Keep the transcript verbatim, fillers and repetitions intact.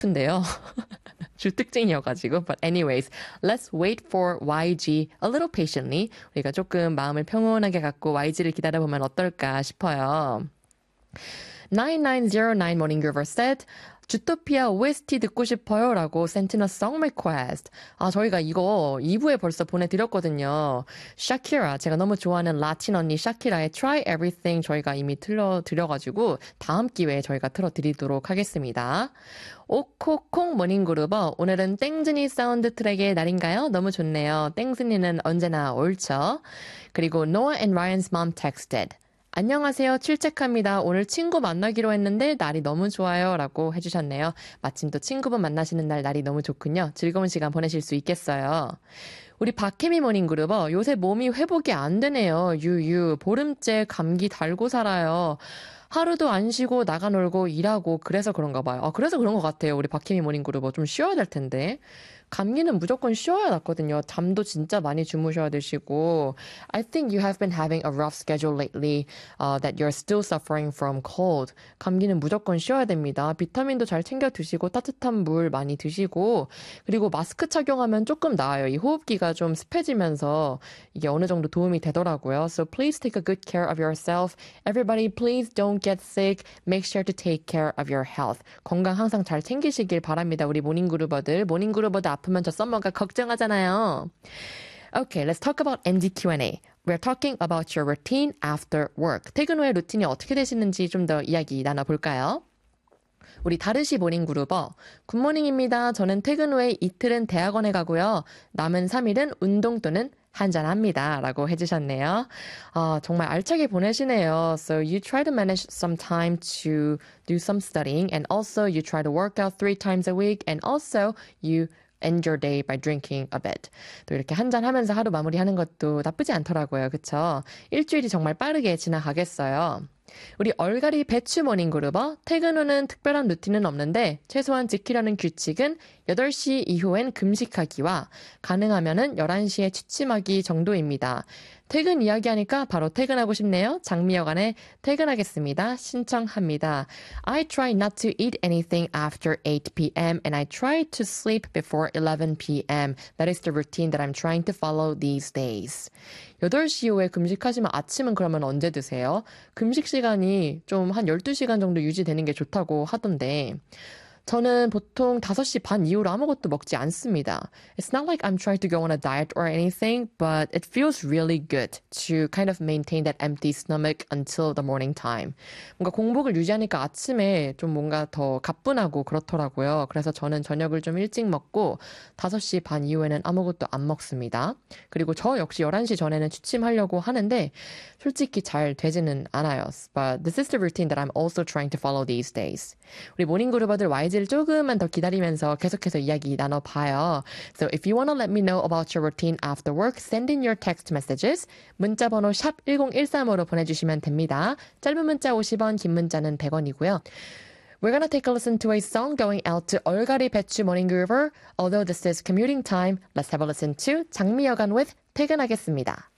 인데요. 주 특징이어가지고. But anyways, let's wait for 와이지 a little patiently. 우리가 조금 마음을 평온하게 갖고 와이지를 기다려보면 어떨까 싶어요. 나인나인제로나인 Morning Groover said, 주토피아 오에스티 듣고 싶어요 라고 sent in a song request. 아, 저희가 이거 이 부에 벌써 보내드렸거든요. 샤키라, 제가 너무 좋아하는 라틴 언니 샤키라의 Try Everything 저희가 이미 틀어드려가지고 다음 기회에 저희가 틀어드리도록 하겠습니다. 오코콩 모닝그루버, 오늘은 땡즈니 사운드 트랙의 날인가요? 너무 좋네요. 땡즈니는 언제나 옳죠. 그리고 Noah and Ryan's mom texted. 안녕하세요. 출첵합니다. 오늘 친구 만나기로 했는데 날이 너무 좋아요. 라고 해주셨네요. 마침 또 친구분 만나시는 날 날이 너무 좋군요. 즐거운 시간 보내실 수 있겠어요. 우리 박혜미 모닝그룹어 요새 몸이 회복이 안 되네요. 유유 보름째 감기 달고 살아요. 하루도 안 쉬고 나가 놀고 일하고 그래서 그런가 봐요. 아, 그래서 그런 것 같아요. 우리 박혜미 모닝그룹어 좀 쉬어야 될 텐데. 감기는 무조건 쉬어야 낫거든요. 잠도 진짜 많이 주무셔야 되시고. I think you have been having a rough schedule lately uh, that you're still suffering from cold. 감기는 무조건 쉬어야 됩니다. 비타민도 잘 챙겨 드시고 따뜻한 물 많이 드시고 그리고 마스크 착용하면 조금 나아요. 이 호흡기가 좀 습해지면서 이게 어느 정도 도움이 되더라고요. So please take a good care of yourself. Everybody please don't get sick. Make sure to take care of your health. 건강 항상 잘 챙기시길 바랍니다. 우리 모닝그루버들. 모닝그루버들 아프면 저 썸머가 걱정하잖아요. Okay, let's talk about 엠지 큐 앤 에이. We're talking about your routine after work. 퇴근 후에 루틴이 어떻게 되시는지 좀 더 이야기 나눠볼까요? 우리 다르시 모닝그룹어. 굿모닝입니다. 저는 퇴근 후에 이틀은 대학원에 가고요. 남은 삼 일은 운동 또는 한잔합니다. 라고 해주셨네요. 아, 정말 알차게 보내시네요. So you try to manage some time to do some studying and also you try to work out three times a week and also you end your day by drinking a bit. 또 이렇게 한잔하면서 하루 마무리하는 것도 나쁘지 않더라고요. 그쵸? 일주일이 정말 빠르게 지나가겠어요. 우리 얼갈이 배추 모닝그룹어. 퇴근 후는 특별한 루틴은 없는데 최소한 지키려는 규칙은 여덟 시 이후엔 금식하기와 가능하면은 열한 시에 취침하기 정도입니다. 퇴근 이야기하니까 바로 퇴근하고 싶네요. 장미여관에 퇴근하겠습니다. 신청합니다. I try not to eat anything after eight p.m. and I try to sleep before eleven p.m. That is the routine that I'm trying to follow these days. 여덟 시 이후에 금식하시면 아침은 그러면 언제 드세요? 금식 시간이 좀 한 열두 시간 정도 유지되는 게 좋다고 하던데 저는 보통 다섯 시 반 이후로 아무것도 먹지 않습니다. It's not like I'm trying to go on a diet or anything, but it feels really good to kind of maintain that empty stomach until the morning time. 뭔가 공복을 유지하니까 아침에 좀 뭔가 더 가뿐하고 그렇더라고요. 그래서 저는 저녁을 좀 일찍 먹고 다섯 시 반 이후에는 아무것도 안 먹습니다. 그리고 저 역시 열한 시 전에는 취침하려고 하는데 솔직히 잘 되지는 않아요. But this is the routine that I'm also trying to follow these days. 우리 모닝그룹어들 와이지를 조금만 더 기다리면서 계속해서 이야기 나눠봐요. So if you want to let me know about your routine after work, send in your text messages. 문자번호 샵 일공일삼으로 보내주시면 됩니다. 짧은 문자 오십 원, 긴 문자는 백 원이고요. We're gonna take a listen to a song going out to 얼갈이 배추 모닝그루버. Although this is commuting time, let's have a listen to 장미여관 with 퇴근하겠습니다.